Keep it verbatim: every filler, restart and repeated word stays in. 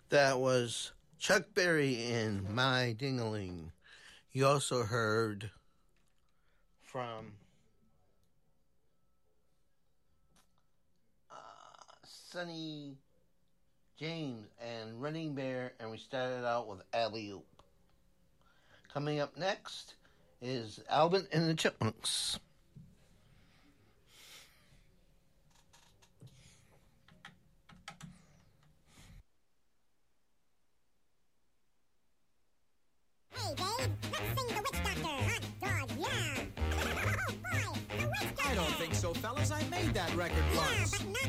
That was Chuck Berry in My Ding-a-Ling. You also heard from uh, Sonny James and Running Bear, and we started out with Alley Oop. Coming up next is Alvin and the Chipmunks. Hey, babe, let's sing The Witch Doctor. Hot dog, yeah. Oh, boy, The Witch Doctor. I don't think so, fellas. I made that record once. Yeah, but not